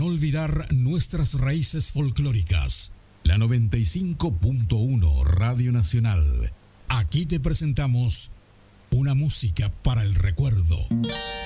no olvidar nuestras raíces folclóricas. La 95.1 Radio Nacional. Aquí te presentamos una música para el recuerdo.